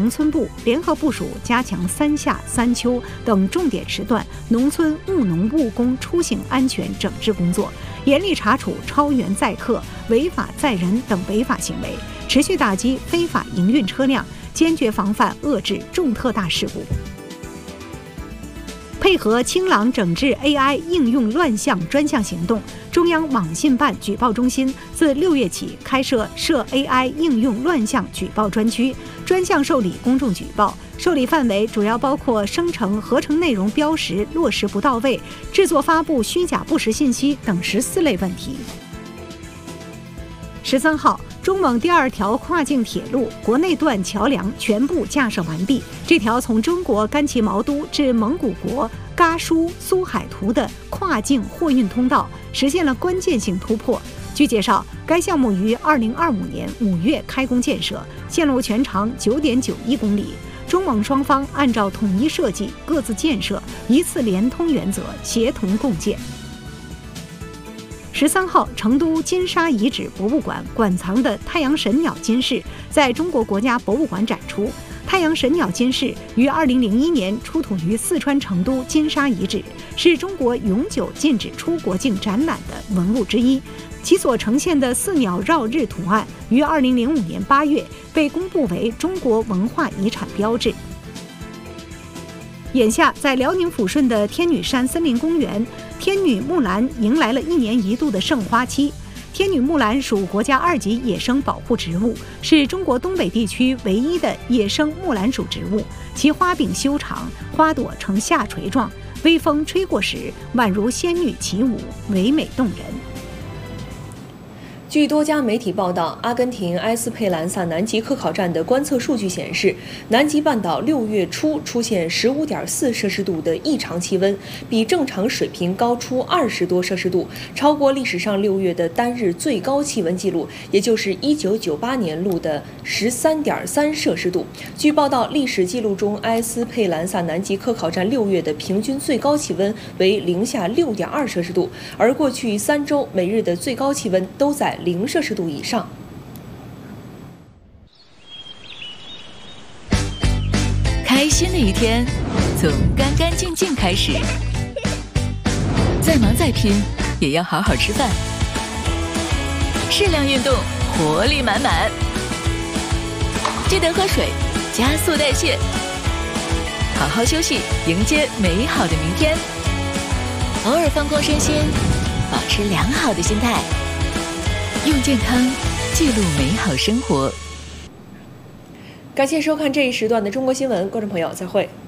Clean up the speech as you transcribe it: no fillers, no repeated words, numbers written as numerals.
农村部联合部署加强三夏、三秋等重点时段农村务农务工出行安全整治工作，严厉查处超员载客、违法载人等违法行为，持续打击非法营运车辆，坚决防范遏制重特大事故。配合清朗整治 AI 应用乱象专项行动，中央网信办举报中心自6月起开设涉 AI 应用乱象举报专区，专项受理公众举报，受理范围主要包括生成、合成内容标识落实不到位、制作发布虚假不实信息等14类问题。13号，中蒙第2条跨境铁路国内段桥梁全部架设完毕。这条从中国甘旗毛都至蒙古国嘎舒苏海图的跨境货运通道实现了关键性突破。据介绍，该项目于2025年5月开工建设，线路全长9.91公里。中蒙双方按照统一设计、各自建设、一次联通原则，协同共建。13号，成都金沙遗址博物馆馆藏的太阳神鸟金饰在中国国家博物馆展出。太阳神鸟金饰于2001年出土于四川成都金沙遗址，是中国永久禁止出国境展览的文物之一。其所呈现的4鸟绕日图案于2005年8月被公布为中国文化遗产标志。眼下，在辽宁抚顺的天女山森林公园，天女木兰迎来了1年1度的盛花期。天女木兰属国家2级野生保护植物，是中国东北地区唯一的野生木兰属植物。其花柄修长，花朵呈下垂状，微风吹过时，宛如仙女起舞，唯美动人。 据多家媒体报道，阿根廷埃斯佩兰萨南极科考站的观测数据显示，南极半岛6月初出现15.4摄氏度的异常气温，比正常水平高出20多摄氏度，超过历史上6月的单日最高气温记录，也就是1998年录的13.3摄氏度。据报道，历史记录中，埃斯佩兰萨南极科考站6月的平均最高气温为零下6.2摄氏度，而过去3周每日的最高气温都在0摄氏度以上。 开心的一天从干干净净开始，再忙再拼也要好好吃饭，适量运动，活力满满，记得喝水，加速代谢，好好休息，迎接美好的明天。偶尔放空身心，保持良好的心态，用健康记录美好生活。 感谢收看这一时段的中国新闻，观众朋友再会。